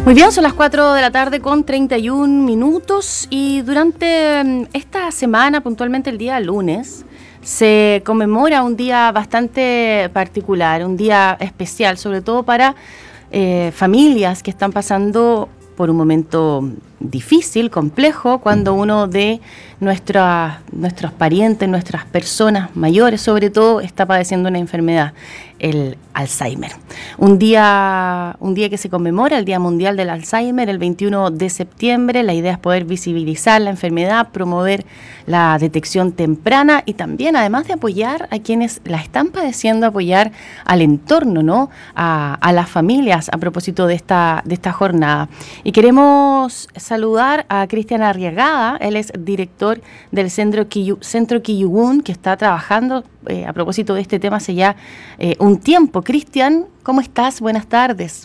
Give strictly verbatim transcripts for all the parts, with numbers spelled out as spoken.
Muy bien, son las cuatro de la tarde con treinta y un minutos y durante esta semana, puntualmente el día lunes, se conmemora un día bastante particular, un día especial, sobre todo para eh, familias que están pasando por un momento difícil, complejo, cuando uno de nuestra, nuestros parientes, nuestras personas mayores sobre todo, está padeciendo una enfermedad, el Alzheimer. Un día, un día que se conmemora, el Día Mundial del Alzheimer, el veintiuno de septiembre. La idea es poder visibilizar la enfermedad, promover la detección temprana y también, además de apoyar a quienes la están padeciendo, apoyar al entorno, ¿no? A, a las familias a propósito de esta, de esta jornada. Y queremos saludar a Cristian Arriagada, él es director del Centro, Kiyu, Centro Kiyugun, que está trabajando eh, a propósito de este tema hace ya eh, un tiempo. Cristian, ¿cómo estás? Buenas tardes.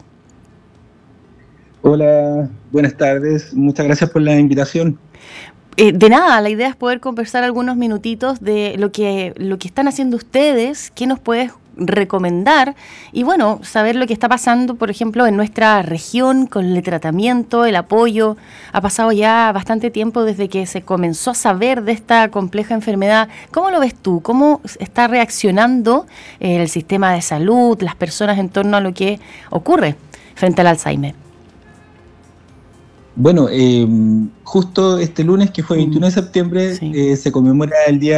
Hola, buenas tardes. Muchas gracias por la invitación. Eh, de nada, la idea es poder conversar algunos minutitos de lo que, lo que están haciendo ustedes, qué nos puedes recomendar y bueno, saber lo que está pasando, por ejemplo, en nuestra región con el tratamiento, el apoyo. Ha pasado ya bastante tiempo desde que se comenzó a saber de esta compleja enfermedad. ¿Cómo lo ves tú? ¿Cómo está reaccionando eh, el sistema de salud, las personas en torno a lo que ocurre frente al Alzheimer? Bueno, eh, justo este lunes, que fue veintiuno de septiembre, Sí. eh, se conmemora el Día